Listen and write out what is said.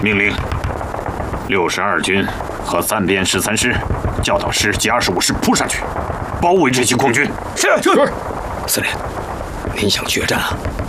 命令62军和3边13师、教导师及25师扑上去，包围这些空军。 是。司令，您想决战啊？